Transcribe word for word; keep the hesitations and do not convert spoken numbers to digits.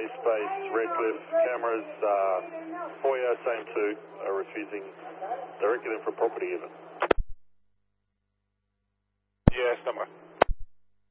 space, Redcliffe, cameras, uh, foyer, same two, are refusing directed in for property even.